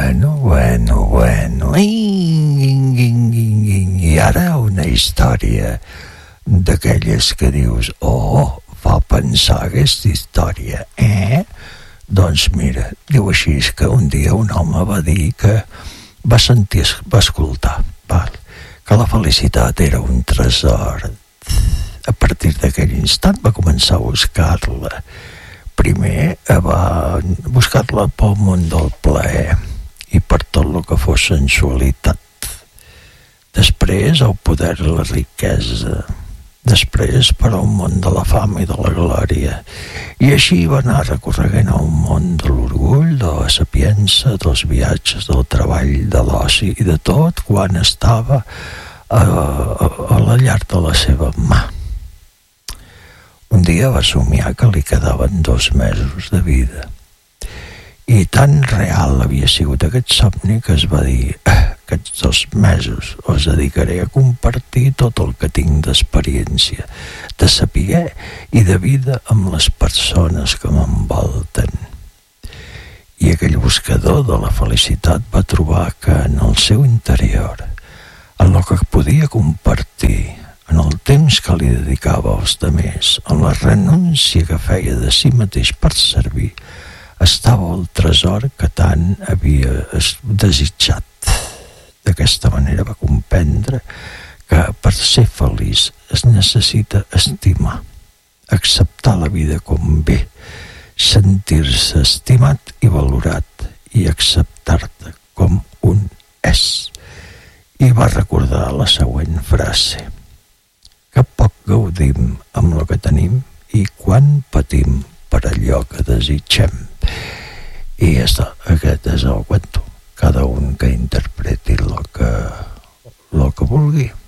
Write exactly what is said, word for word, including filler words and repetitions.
Bueno, bueno, bueno. I ara una història d'aquelles que dius, oh, fa pensar aquesta història, eh? Doncs mira, diu així que un dia un home va dir que va sentir, va escoltar, val, que la felicitat era un tresor. A partir d'aquell instant va començar a buscar-la. Primer va buscar-la pel món del plaer i per tot el que fos sensualitat. Després el poder i la riquesa. Després per al món de la fama i de la glòria. I així va anar recorregant el món de l'orgull, de la sapiença, dels viatges, del treball, de l'oci i de tot quan estava a, a, a la llar de la seva mà. Un dia va somiar que li quedaven dos mesos de vida. I tan real havia sigut aquest somni que es va dir: aquests dos mesos els dedicaré a compartir tot el que tinc d'experiència, de saber i de vida amb les persones que m'envolten. I aquell buscador de la felicitat va trobar que en el seu interior, en el que podia compartir, en el temps que li dedicava als demés, en la renúncia que feia de si mateix per servir, estava el tresor que tant havia desitjat. D'aquesta manera va comprendre que per ser feliç es necessita estimar, acceptar la vida com bé, sentir-se estimat i valorat i acceptar-te com un és. I va recordar la següent frase: que poc gaudim amb el que tenim i quan patim per allò que desitgem. I ja està, aquest és el cuento. Cada un que interpreti el que, el que vulgui.